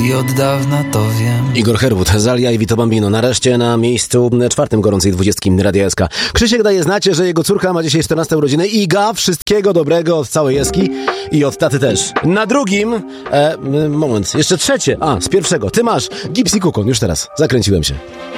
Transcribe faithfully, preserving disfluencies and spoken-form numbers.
i od dawna to wiem. Igor Herwód, Zalia i Vito Bambino. Nareszcie na miejscu czwartym gorącej dwudziestki Radia S K. Krzysiek daje znać, że jego córka ma dzisiaj czternaste urodziny. Iga, wszystkiego dobrego od całej Eski i od taty też. Na drugim, e, moment, jeszcze trzecie, a, z pierwszego. Ty masz Gipsy Kukon, już teraz, zakręciłem się.